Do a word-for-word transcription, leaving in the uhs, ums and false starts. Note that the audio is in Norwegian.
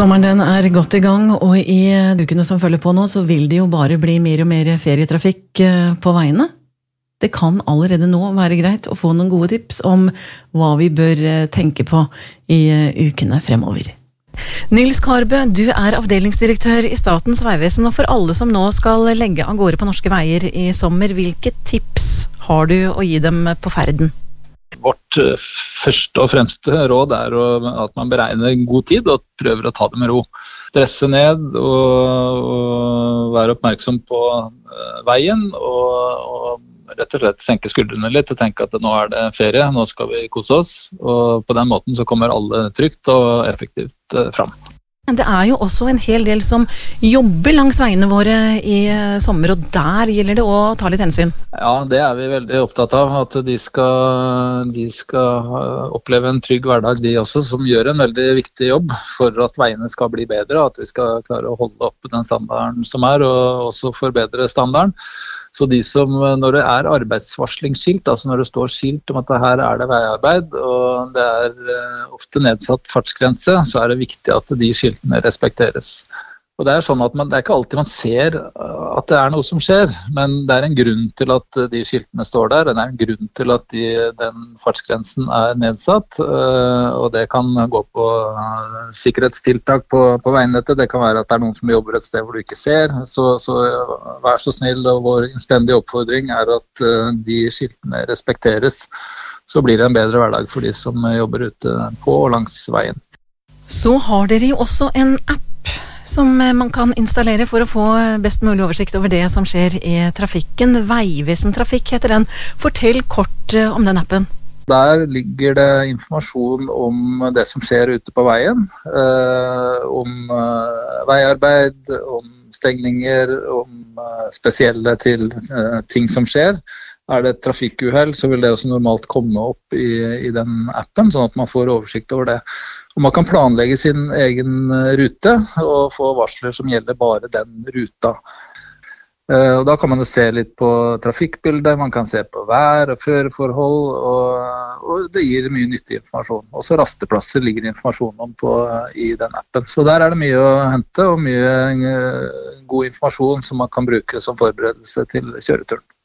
Sommeren den er godt i gang, og i ukene som følger på nå, så vil det jo bare bli mer og mer ferietrafikk på veiene. Det kan allerede nå være greit å få noen gode tips om hva vi bør tenke på i ukene fremover. Nils Karbø, du er avdelingsdirektør i Statens vegvesen, og for alle som nå skal legge av gårde på norske veier i sommer, hvilke tips har du å gi dem på ferden? Vårt første og fremste råd er at man beregner god tid og prøver å ta det med ro. Stresse ned og, og være oppmerksom på veien og, og rett og slett senke skuldrene litt og tenke at nå er det ferie, nå skal vi kose oss. Og på den måten så kommer alle trygt og effektivt fram. Det er jo også en hel del som jobber langs veiene våre i sommer, og der gjelder det å ta litt hensyn. Ja, det er vi veldig opptatt av, at de skal, de skal oppleve en trygg hverdag, de også, som gjør en veldig viktig jobb for at veiene skal bli bedre, og at vi skal klare å holde opp den standarden som er, og også forbedre standarden. Så de som, når det er arbeidsvarslingsskilt, altså når det står skilt om at her er det veiarbeid, og det er ofte nedsatt fartsgrense, så er det viktig at de skiltene respekteres. Og det er sånn at man, det er ikke alltid man ser at det er noe som skjer, men det er en grunn til at de skiltene står der, og det er en grunn til at de, den fartsgrensen er nedsatt, og det kan gå på sikkerhetstiltak på, på veinettet, det kan være at det er noen som jobber et sted hvor du ikke ser, så, så vær så snill, og vår innstendige oppfordring er at de skiltene respekteres, så blir det en bedre hverdag for de som jobber ute på og langs veien. Så har dere jo også en app som man kan installere for å få best mulig oversikt over det som skjer i trafikken. Vegvesentrafikk heter den. Fortell kort om den appen. Der ligger det informasjon om det som skjer ute på veien, eh, om eh, veiarbeid, om stengninger, om eh, spesielle til eh, ting som skjer. Er det et trafikkuhell, så vil det også normalt komme opp i, i den appen, sånn at man får oversikt over det. Og man kan planlegge sin egen rute og få varsler som gjelder bare den ruta. Og da kan man jo se litt på trafikkbildet, man kan se på vær og føreforhold, og, og det gir mye nyttig informasjon. Også rasteplasser ligger informasjon om på, i den appen. Så der er det mye å hente og mye god informasjon som man kan bruke som forberedelse til kjøreturen.